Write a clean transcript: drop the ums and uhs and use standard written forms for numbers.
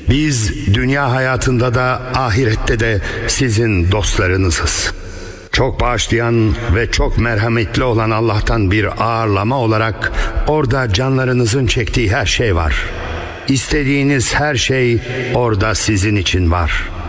Biz dünya hayatında da ahirette de sizin dostlarınızız. Çok bağışlayan ve çok merhametli olan Allah'tan bir ağırlama olarak orada canlarınızın çektiği her şey var. İstediğiniz her şey orada sizin için var.